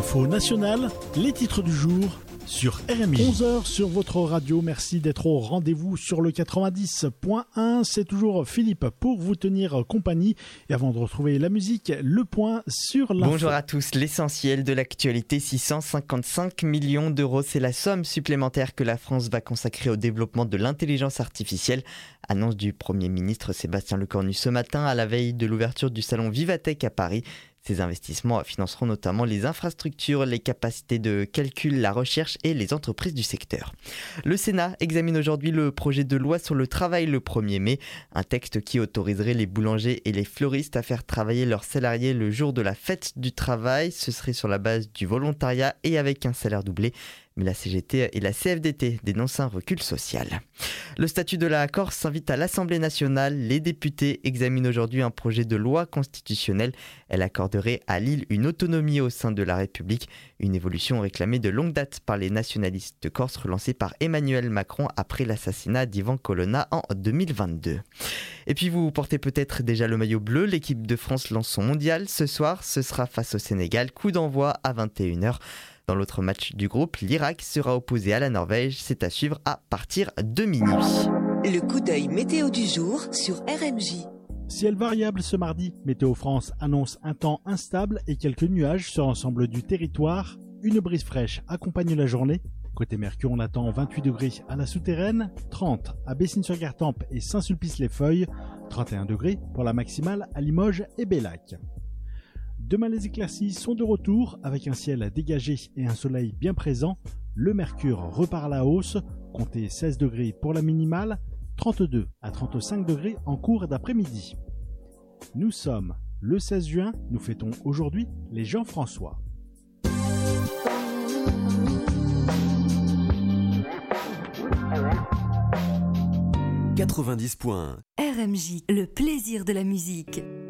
L'info nationale, les titres du jour sur RMI. 11h sur votre radio, merci d'être au rendez-vous sur le 90.1. C'est toujours Philippe pour vous tenir compagnie. Et avant de retrouver la musique, le point sur l'info. Bonjour à tous, l'essentiel de l'actualité, 655 millions d'euros, c'est la somme supplémentaire que la France va consacrer au développement de l'intelligence artificielle. Annonce du Premier ministre Sébastien Lecornu ce matin à la veille de l'ouverture du salon Vivatech à Paris. Ces investissements financeront notamment les infrastructures, les capacités de calcul, la recherche et les entreprises du secteur. Le Sénat examine aujourd'hui le projet de loi sur le travail le 1er mai, un texte qui autoriserait les boulangers et les fleuristes à faire travailler leurs salariés le jour de la fête du travail. Ce serait sur la base du volontariat et avec un salaire doublé. Mais la CGT et la CFDT dénoncent un recul social. Le statut de la Corse s'invite à l'Assemblée nationale. Les députés examinent aujourd'hui un projet de loi constitutionnelle. Elle accorderait à l'île une autonomie au sein de la République. Une évolution réclamée de longue date par les nationalistes corses, relancée par Emmanuel Macron après l'assassinat d'Ivan Colonna en 2022. Et puis vous portez peut-être déjà le maillot bleu. L'équipe de France lance son mondial. Ce soir, ce sera face au Sénégal. Coup d'envoi à 21h. Dans l'autre match du groupe, l'Irak sera opposé à la Norvège. C'est à suivre à partir de minuit. Le coup d'œil météo du jour sur RMJ. Ciel variable ce mardi. Météo France annonce un temps instable et quelques nuages sur l'ensemble du territoire. Une brise fraîche accompagne la journée. Côté Mercure, on attend 28 degrés à la Souterraine, 30 à Bessines-sur-Gartempe et Saint-Sulpice-les-Feuilles, 31 degrés pour la maximale à Limoges et Bellac. Demain, les éclaircies sont de retour avec un ciel dégagé et un soleil bien présent. Le mercure repart à la hausse, comptez 16 degrés pour la minimale, 32 à 35 degrés en cours d'après-midi. Nous sommes le 16 juin, nous fêtons aujourd'hui les Jean-François. « 90 points. RMJ, le plaisir de la musique.